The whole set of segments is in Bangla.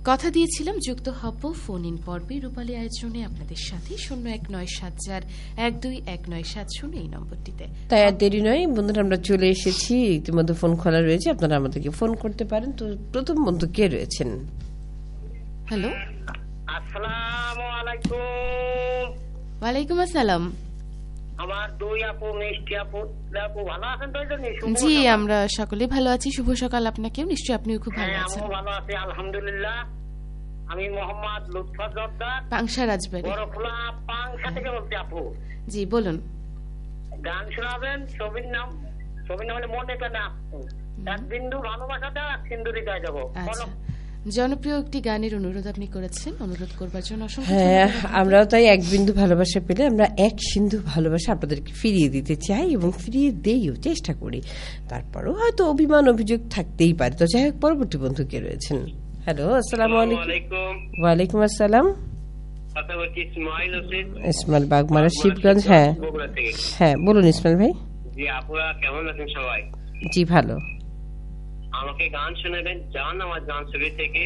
কথা দিয়েছিলাম যুক্ত হব ফোন ইন পর্বে রূপালী আয়োজনে আপনাদের সাথে 0197121970 এই নম্বরটিতে। তাই আর দেরি নয় বন্ধুরা, আমরা চলে এসেছি, ইতিমধ্যে ফোন খোলা রয়েছে, আপনারা আমাদেরকে ফোন করতে পারেন। তো প্রথম বন্ধু কে রয়েছেন? হ্যালো, আসসালামু আলাইকুম। ওয়ালাইকুম আসসালাম। আমার দুই আপু মিষ্টি আপু ভালো আছেন তো? জি, আমরা সকলেই ভালো আছি। শুভ সকাল আপনাকেও, নিশ্চয়ই আপনিও খুব ভালো আছেন। ভালো আছি আলহামদুলিল্লাহ। আমি মোহাম্মদ লুৎফর জর্দার, পাংশা রাজবাড়ী, বড়খোলা পাংশা থেকে বলছি। আপু জি বলুন। গান শোনাবেন? ছবির নাম হলে মনে কেন আপু, এক বিন্দু ভালোবাসাটা এক সিন্দুরি গায়ে যাবো। জনপ্রিয় একটি গানের অনুরোধ আপনি করেছেন, অনুরোধ করবার জন্য হ্যাঁ, আমরাও তাই এক বিন্দু ভালোবাসা পেলে আমরা এক সিন্ধু ভালোবাসা আপনাদেরকে ফিরিয়ে দিতে চাই এবং ফিরিয়ে দেইও চেষ্টা করি। তারপরও হয়তো অভিমান অভিযোগ থাকতেই পারে। তো যাই হোক, পরবর্তী বন্ধু কে রয়েছেন? হ্যালো, আসসালামু আলাইকুম। ওয়ালাইকুম আসসালাম। ইসমাইল বাগমারা, শিবগঞ্জ। হ্যাঁ হ্যাঁ, বলুন ইসমাইল ভাই। জি, আপুরা কেমন আছেন সবাই? জি ভালো। আমাকে গান শোনাবেন জান আমার জান ছবি থেকে।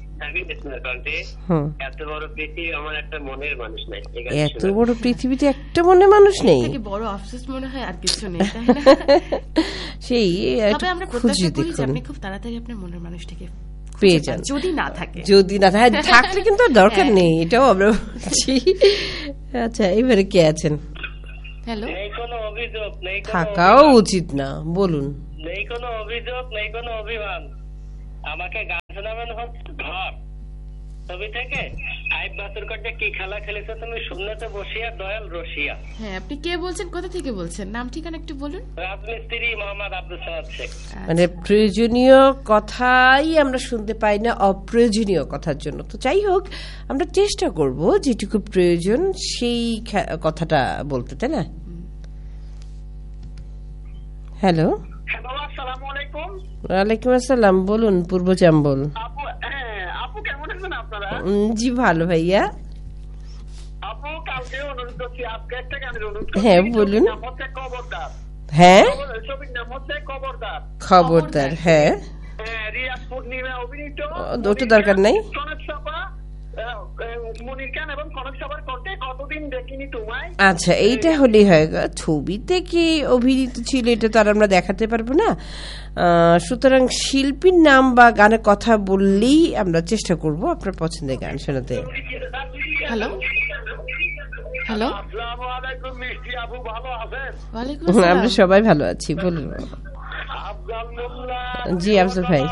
এত বড় পৃথিবী আমার একটা মনের মানুষ নাই। এত বড় পৃথিবীতে একটা মনে মানুষ নেই, বড় আফসোস মনে হয় আর কিছু নেই। সেই আমরা প্রত্যাশা করি যে আপনি খুব তাড়াতাড়ি আপনার মনের মানুষটাকে পেয়ে যান, যদি না থাকে থাকলে কিন্তু দরকার নেই, এটাও আমরা বলছি। আচ্ছা, এবারে কে আছেন? হ্যালো, নেই কোনো অভিযোগ, নেই থাকাও উচিত না, বলুন। নেই কোনো অভিযোগ, নেই কোনো অভিমান। আমাকে গান শোনাবেন হচ্ছে ঘর ছবি থেকে। আইব বাসুর কাটে কি খেলা খেলেছো তুমি শূন্যতে বসিয়া দয়াল রসিয়া। হ্যাঁ, আপনি কে বলছেন, কোথা থেকে বলছেন, নাম ঠিকানা একটু বলুন। রাজমিস্ত্রি মোহাম্মদ আব্দুল সামাদ শেখ। মানে প্রয়োজনীয় কথাই আমরা শুনতে পাই না অপ্রয়োজনীয় কথার জন্য। তো যাই হোক, আমরা চেষ্টা করব যেটুকু প্রয়োজন সেই কথাটা বলতে, তাই না? হ্যালো, আসসালামু আলাইকুম। ওয়ালাইকুম আসসালাম, বলুন পূর্ব চাম্বল। আপু কেমন আছেন আপনারা? জি ভালো ভাইয়া। আপু কালকে অনুরোধ করছি, আজকে একটা গানের অনুরোধ করছি। হ্যাঁ বলুন। নাম হচ্ছে কবরদার। হ্যাঁ, ছবির নাম হচ্ছে কবরদার। খবরদার। হ্যাঁ, রিয়াজ পূর্ণিমা অভিনীত। ওটা দরকার নাই। আচ্ছা, এইটা হলেই হয়। ছবিতে কি অভিনীত ছিল এটা তো আর আমরা দেখাতে পারবো না, সুতরাং শিল্পীর নাম বা গানের কথা বললেই আমরা চেষ্টা করব আপনার পছন্দের গান শোনাতে। হ্যালো হ্যালো, আসসালামু আলাইকুম মিষ্টি আপু, ভালো আছেন? ওয়ালাইকুম আসসালাম। আমরা সবাই ভালো আছি, বলুন। জি আফজল ভাই।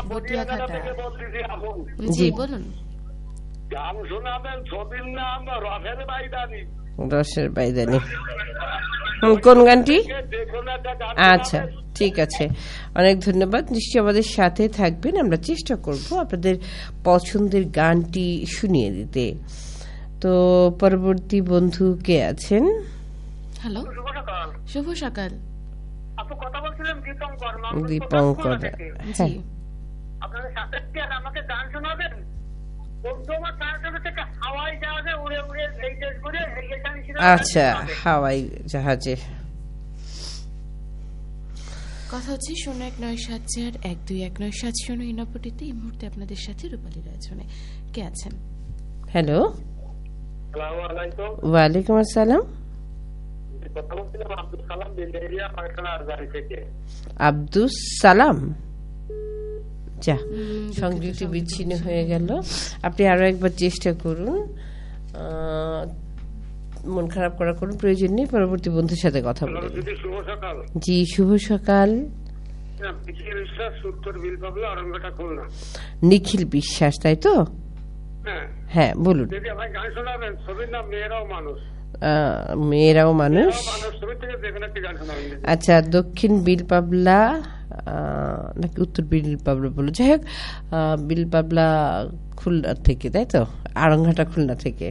জি বলুন। গান শোনাবেন ছবির নাম রসের বাইদানি। রসের বাইদানি, কোন গানটি? আচ্ছা ঠিক আছে, অনেক ধন্যবাদ। নিশ্চয়ই আমাদের সাথে থাকবেন, আমরা চেষ্টা করব আপনাদের পছন্দের গানটি শুনিয়ে দিতে। তো পরবর্তী বন্ধু কে আছেন? হ্যালো, শুভ সকাল। আপু কথা বলছিলাম দীপঙ্কর। দীপঙ্কর, জি আপনাদের সাথে আমাকে গান শোনাবেন? আচ্ছা, হাওয়াই জাহাজে। কথা হচ্ছে 0197412197 এই নম্বরটিতে। এই মুহূর্তে আপনাদের সাথে রূপালী আয়োজনে কে আছেন? হ্যালো, ওয়ালাইকুম আসসালাম। আব্দুস সালাম। যা, সংযোগটি বিচ্ছিন্ন হয়ে গেল। আপনি আরো একবার চেষ্টা করুন, মন খারাপ করার কোনো প্রয়োজন নেই। পরবর্তী বন্ধুর সাথে কথা বলুন। জি শুভ সকাল। নিখিল বিশ্বাস, তাই তো? হ্যাঁ বলুন। মেয়েরাও মানুষ। আচ্ছা, দক্ষিণ বিল পাবলা নাকি উত্তর বিল পাবলা বলো, যাই হোক বিল পাবলা খুলনা থেকে, তাই তো? আড়ংঘাটা খুলনা থেকে।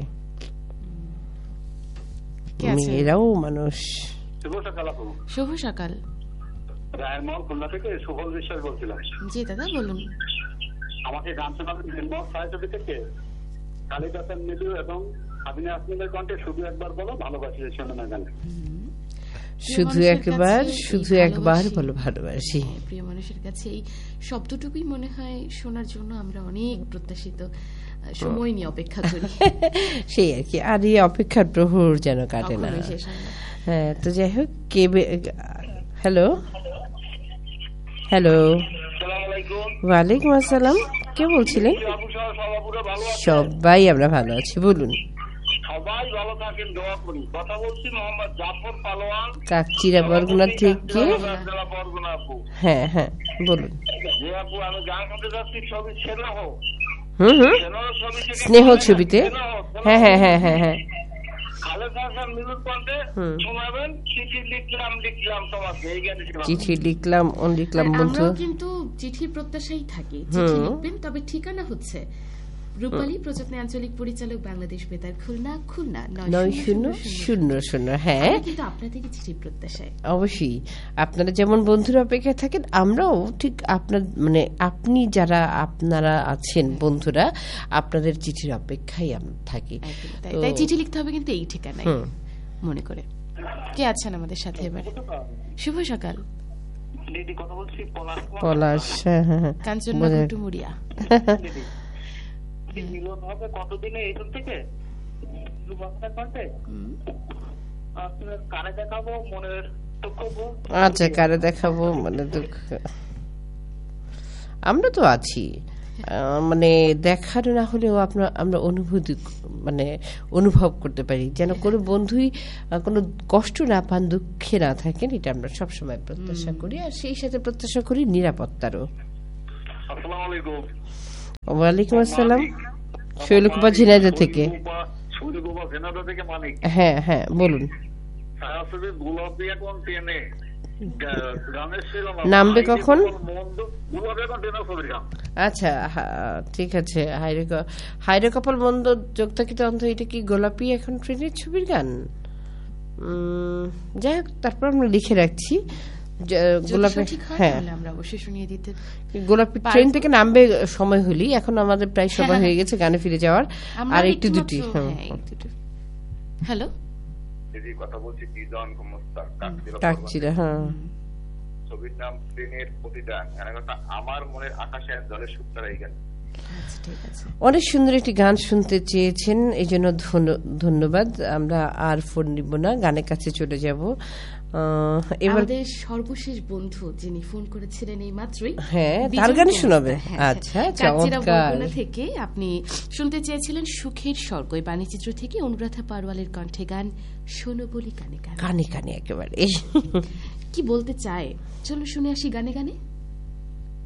মেয়েরাও মানুষ। শুভ সকাল। রায়েরমহল খুলনা থেকে সুফল বিশ্বাস বলছিলাম। জি দাদা বলুন। আমাকে গান শোনাবেন নীলমহল ছায়াছবি থেকে কালিদাসের মৃদু এবং আবিনা আসমিনের কণ্ঠে শুধু একবার বলো ভালোবাসি শোনানো গান। শুধু মানুষের একবার, কাছে এই শুধু একবার ভালোবাসি। বলো ভালোবাসি। হ্যাঁ, প্রিয় মানুষের কাছে এই শব্দটুকুই মনে হয় শোনার জন্য আমরা অনেক প্রত্যাশিত সময় নিয়ে অপেক্ষা করি। সেই আর কি, আর এই অপেক্ষার প্রহর যেন কাটে না। কখনোই শেষ হয় না। হ্যাঁ, তো যাই হোক, হ্যালো হ্যালো, ওয়ালাইকুম আসসালাম, কে বলছিলেন? সবাই আমরা ভালো আছি, বলুন। সবাই ভালো থাকেন, দোয়া করি। কথা বলছি মোহাম্মদ জাফর পালোয়ান, কাকচিরা বরগুনা থেকে। জেলা বরগুনা আপু। হ্যাঁ হ্যাঁ, বলুন। যে আপু আমি গান শুনতে যাচ্ছি, ছবি স্নেহ। হুম, স্নেহ ছবিতে। হ্যাঁ হ্যাঁ হ্যাঁ হ্যাঁ হ্যাঁ, খালেদ হাসান মিলুর কণ্ঠে শোনাবেন। চিঠি লিখলাম তোমাকে, এই গান চিঠি লিখলাম বন্ধু। আমরাও কিন্তু চিঠির প্রত্যাশাই থাকি, চিঠি লিখবেন। তবে ঠিকানা হচ্ছে রূপালী প্রযত্নে আঞ্চলিক পরিচালক, বাংলাদেশ বেতার, খুলনা 9000। হ্যাঁ, কিন্তু আপনাদেরই চিঠির প্রত্যাশায়। অবশ্যই আপনারা যেমন বন্ধুরা অপেক্ষায় থাকেন, আমরাও ঠিক আপনার মানে আপনি যারা আপনারা আছেন বন্ধুরা, আপনাদের চিঠির অপেক্ষায় আমরা থাকি। তাই চিঠি লিখতে হবে কিন্তু এই ঠিকানায় মনে করে। কে আছেন আমাদের সাথে এবারে? শুভ সকাল। দিদি কথা বলছি পলাশ। হ্যাঁ হ্ঁ হ্যাঁ, কাঞ্চননগর টুমুরিয়া। মিলন হবে কতদিনে এইখান থেকে কণ্ঠে? কারে দেখাবো মনের দুঃখ? আচ্ছা, কারে দেখাবো মানে দুঃখ? আমরা তো আছি, মানে দেখানো না হলেও আমরা অনুভূতি মানে অনুভব করতে পারি, যেন কোনো বন্ধুই কোনো কষ্ট না পান, দুঃখে না থাকেন। এটা আমরা সবসময় প্রত্যাশা করি, আর সেই সাথে প্রত্যাশা করি নিরাপত্তারও। আসসালামু আলাইকুম। ওয়ালাইকুম আসসালাম, শৈলকুপা ঝিনাইদহ থেকে। হ্যাঁ হ্যাঁ, বলুন। নামবে কখন? আচ্ছা, ঠিক আছে। হায়রে কপাল মন্দ যোগ থাকিতে অন্ধ, এটা কি গোলাপি এখন ট্রেনের ছবির গান? যাই হোক, তারপর আমরা লিখে রাখছি গোলাপি। হ্যাঁ, গোলাপি ট্রেন থেকে নামবে সময় হলি। এখন আমাদের প্রায় সময় হয়ে গেছে গানে ফিরে যাওয়ার, আর একটু দুটি। হ্যালো, কথা বলছি কাকচিরা। হ্যাঁ, ছবির নাম ট্রেনের প্রতিদান। আমার মনের আকাশে জলের সুতারাই গেল। অনেক সুন্দর একটি গান শুনতে চেয়েছেন, এই জন্য ধন্যবাদ। আমরা আর ফোন নিব না, গানের কাছে চলে যাব। আমাদের সর্বশেষ বন্ধু যিনি ফোন করেছিলেন এই মাত্রই, হ্যাঁ, তার গান শোনাবে। আচ্ছা, চমৎকার। থেকে আপনি শুনতে চেয়েছিলেন সুখের স্বর্গ, বাণীচিত্র থেকে অনুরাধা পারওয়ালের কণ্ঠে গান শোনো বলি কানে কানে। কানে কানে একেবারে কি বলতে চায়, চলো শুনে আসি গানে গানে।